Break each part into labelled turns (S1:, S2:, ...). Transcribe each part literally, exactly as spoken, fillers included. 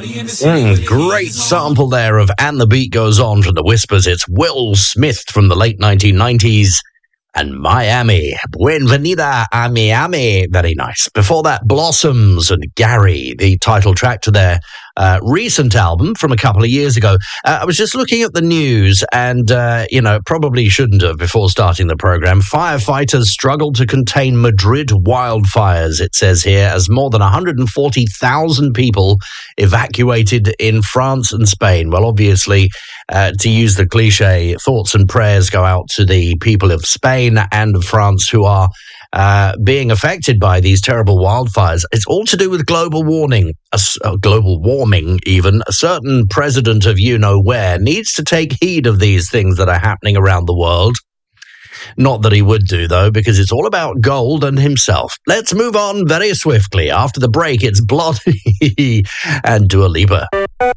S1: Mm, great sample there of And the Beat Goes On from the Whispers. It's Will Smith from the late nineteen nineties and Miami. Buenvenida a Miami. Very nice. Before that, Blossoms and Gary, the title track to their uh, recent album from a couple of years ago. Uh, I was just looking at the news and, uh, you know, probably shouldn't have before starting the program. Firefighters struggle to contain Madrid wildfires, it says here, as more than one hundred forty thousand people evacuated in France and Spain. Well, obviously, uh, to use the cliche, thoughts and prayers go out to the people of Spain and of France who are uh, being affected by these terrible wildfires. It's all to do with global warming, a, uh, global warming even. A certain president of you-know-where needs to take heed of these things that are happening around the world. Not that he would do, though, because it's all about gold and himself. Let's move on very swiftly. After the break, it's Blondie and Dua Lipa.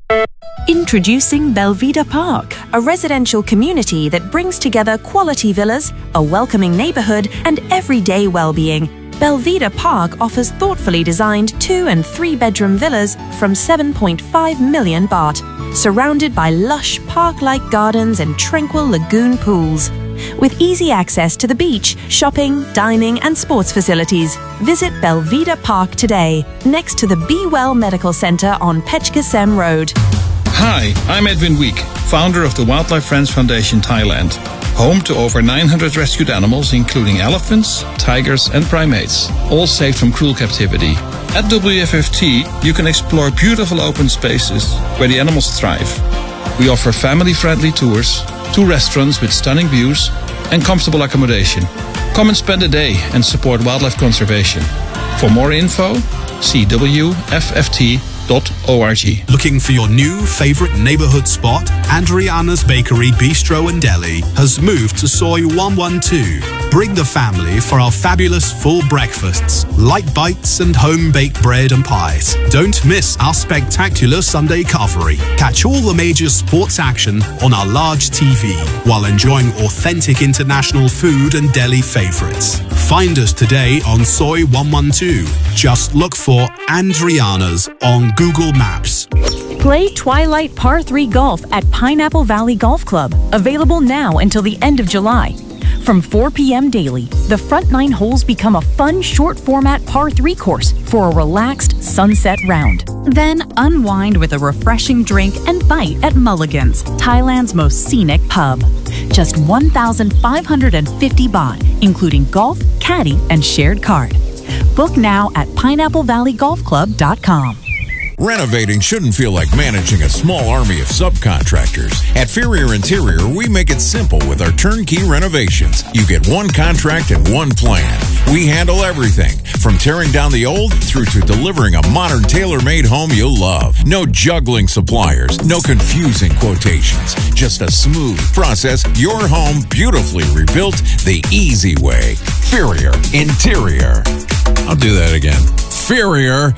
S2: Introducing Belvita Park, a residential community that brings together quality villas, a welcoming neighborhood, and everyday well-being. Belvita Park offers thoughtfully designed two- and three-bedroom villas from seven point five million baht, surrounded by lush park-like gardens and tranquil lagoon pools. With easy access to the beach, shopping, dining, and sports facilities, visit Belvita Park today, next to the Be Well Medical Center on Pechkasem Road.
S3: Hi, I'm Edwin Week, founder of the Wildlife Friends Foundation Thailand, home to over nine hundred rescued animals, including elephants, tigers, and primates, all saved from cruel captivity. At W F F T, you can explore beautiful open spaces where the animals thrive. We offer family-friendly tours, two restaurants with stunning views, and comfortable accommodation. Come and spend a day and support wildlife conservation. For more info, see W F F T dot org.
S4: Looking for your new favorite neighborhood spot? Andriana's Bakery, Bistro and Deli has moved to Soy one one two. Bring the family for our fabulous full breakfasts, light bites and home-baked bread and pies. Don't miss our spectacular Sunday covery. Catch all the major sports action on our large T V while enjoying authentic international food and deli favorites. Find us today on Soy one one two. Just look for Andriana's on Google Maps.
S2: Play Twilight Par three Golf at Pineapple Valley Golf Club. Available now until the end of July. From four p.m. daily, the front nine holes become a fun short-format par three course for a relaxed sunset round. Then unwind with a refreshing drink and bite at Mulligan's, Thailand's most scenic pub. Just one thousand five hundred fifty baht, including golf, caddy, and shared cart. Book now at pineapple valley golf club dot com.
S5: Renovating shouldn't feel like managing a small army of subcontractors. At Ferrier Interior, we make it simple with our turnkey renovations. You get one contract and one plan. We handle everything, from tearing down the old through to delivering a modern tailor-made home you'll love. No juggling suppliers, no confusing quotations. Just a smooth process, your home beautifully rebuilt the easy way. Ferrier Interior. I'll do that again. Ferrier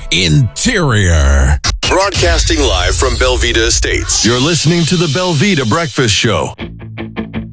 S5: Interior.
S6: Broadcasting live from Belvita Estates. You're listening to the Belvita Breakfast Show.